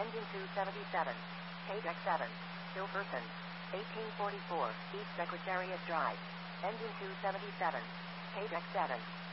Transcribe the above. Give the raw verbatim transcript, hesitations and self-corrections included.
Engine two seventy-seven. K deck seven. Hilferson. eighteen forty-four, East Secretariat Drive. Engine two seventy-seven. K deck seven.